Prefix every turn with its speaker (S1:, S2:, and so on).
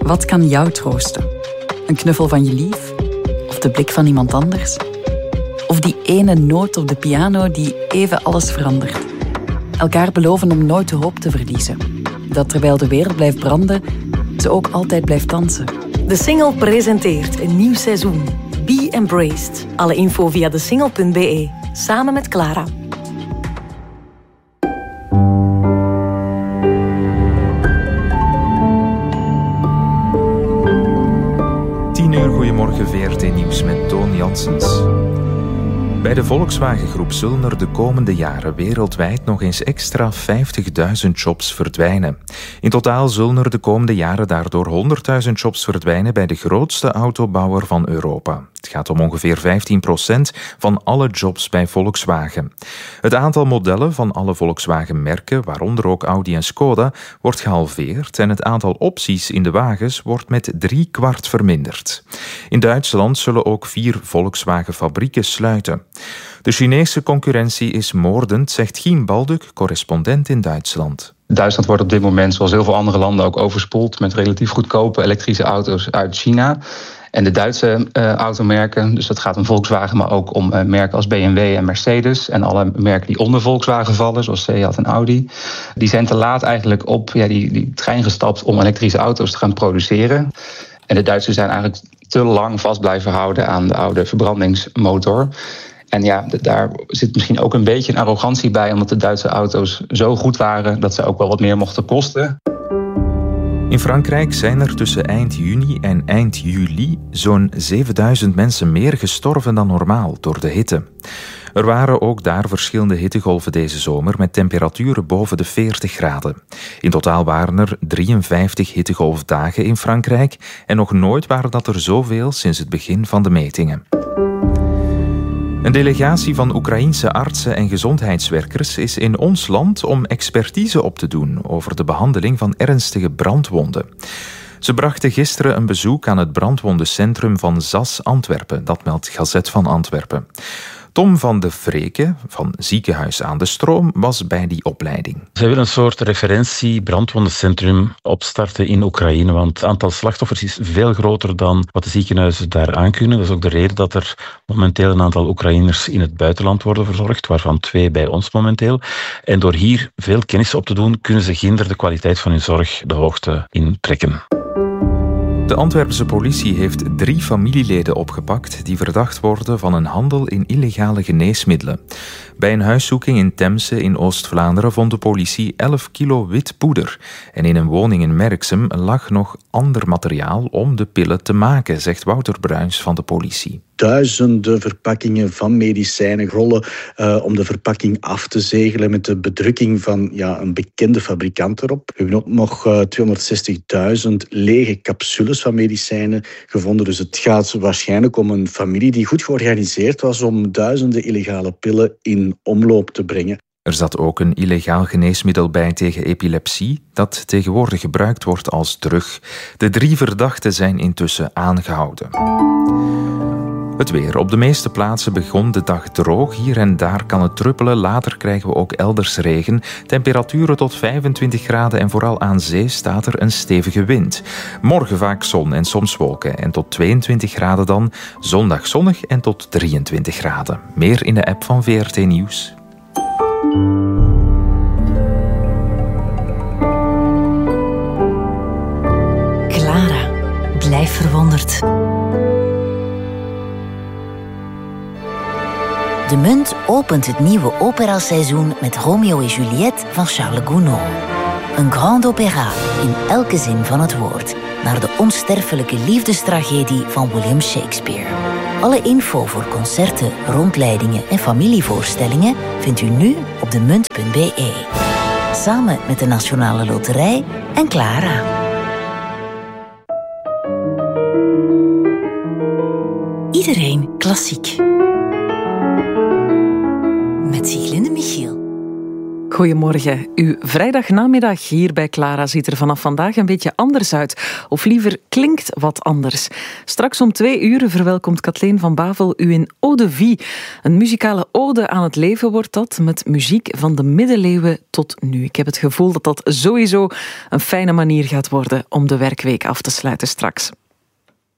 S1: Wat kan jou troosten? Een knuffel van je lief? Of de blik van iemand anders? Of die ene noot op de piano die even alles verandert? Elkaar beloven om nooit de hoop te verliezen. Dat terwijl de wereld blijft branden, ze ook altijd blijft dansen.
S2: De Singel presenteert een nieuw seizoen. Be Embraced. Alle info via desingel.be. Samen met Clara.
S3: Goedemorgen, VRT Nieuws met Toon Janssens. Bij de Volkswagen Groep zullen er de komende jaren wereldwijd nog eens extra 50.000 jobs verdwijnen. In totaal zullen er de komende jaren daardoor 100.000 jobs verdwijnen bij de grootste autobouwer van Europa. Het gaat om ongeveer 15% van alle jobs bij Volkswagen. Het aantal modellen van alle Volkswagen-merken, waaronder ook Audi en Skoda, wordt gehalveerd en het aantal opties in de wagens wordt met 3/4 verminderd. In Duitsland zullen ook 4 Volkswagen-fabrieken sluiten. De Chinese concurrentie is moordend, zegt Gien Balduk, correspondent in Duitsland.
S4: Duitsland wordt op dit moment, zoals heel veel andere landen, ook overspoeld met relatief goedkope elektrische auto's uit China. En de Duitse automerken, dus dat gaat om Volkswagen, maar ook om merken als BMW en Mercedes. En alle merken die onder Volkswagen vallen, zoals Seat en Audi. Die zijn te laat eigenlijk op die trein gestapt om elektrische auto's te gaan produceren. En de Duitsers zijn eigenlijk te lang vast blijven houden aan de oude verbrandingsmotor. En ja, daar zit misschien ook een beetje een arrogantie bij, omdat de Duitse auto's zo goed waren dat ze ook wel wat meer mochten kosten.
S3: In Frankrijk zijn er tussen eind juni en eind juli zo'n 7000 mensen meer gestorven dan normaal door de hitte. Er waren ook daar verschillende hittegolven deze zomer met temperaturen boven de 40 graden. In totaal waren er 53 hittegolfdagen in Frankrijk en nog nooit waren dat er zoveel sinds het begin van de metingen. Een delegatie van Oekraïense artsen en gezondheidswerkers is in ons land om expertise op te doen over de behandeling van ernstige brandwonden. Ze brachten gisteren een bezoek aan het brandwondencentrum van ZAS Antwerpen, dat meldt Gazet van Antwerpen. Tom van de Vreken van Ziekenhuis aan de Stroom was bij die opleiding.
S5: Zij willen een soort referentie brandwondencentrum opstarten in Oekraïne, want het aantal slachtoffers is veel groter dan wat de ziekenhuizen daar aankunnen. Dat is ook de reden dat er momenteel een aantal Oekraïners in het buitenland worden verzorgd, waarvan 2 bij ons momenteel. En door hier veel kennis op te doen, kunnen ze ginder de kwaliteit van hun zorg de hoogte intrekken.
S3: De Antwerpse politie heeft 3 familieleden opgepakt die verdacht worden van een handel in illegale geneesmiddelen. Bij een huiszoeking in Temse in Oost-Vlaanderen vond de politie 11 kilo wit poeder. En in een woning in Merksem lag nog ander materiaal om de pillen te maken, zegt Wouter Bruins van de politie.
S6: Duizenden verpakkingen van medicijnen rollen om de verpakking af te zegelen met de bedrukking van een bekende fabrikant erop. We hebben ook nog 260.000 lege capsules van medicijnen gevonden. Dus het gaat waarschijnlijk om een familie die goed georganiseerd was om duizenden illegale pillen in omloop te brengen.
S3: Er zat ook een illegaal geneesmiddel bij tegen epilepsie, dat tegenwoordig gebruikt wordt als drug. De 3 verdachten zijn intussen aangehouden. Het weer. Op de meeste plaatsen begon de dag droog. Hier en daar kan het druppelen. Later krijgen we ook elders regen. Temperaturen tot 25 graden en vooral aan zee staat er een stevige wind. Morgen vaak zon en soms wolken en tot 22 graden dan. Zondag zonnig en tot 23 graden. Meer in de app van VRT Nieuws.
S2: Clara, blijf verwonderd.
S7: De Munt opent het nieuwe operaseizoen met Romeo en Juliette van Charles Gounod. Een grand opéra in elke zin van het woord, naar de onsterfelijke liefdestragedie van William Shakespeare. Alle info voor concerten, rondleidingen en familievoorstellingen vindt u nu op demunt.be. Samen met de Nationale Loterij en Clara.
S2: Iedereen klassiek. Met Sieglinde Michiel.
S8: Goedemorgen. Uw vrijdagnamiddag hier bij Clara ziet er vanaf vandaag een beetje anders uit. Of liever klinkt wat anders. Straks om 2:00 verwelkomt Kathleen van Bavel u in Eau de Vie. Een muzikale ode aan het leven wordt dat, met muziek van de middeleeuwen tot nu. Ik heb het gevoel dat dat sowieso een fijne manier gaat worden om de werkweek af te sluiten straks.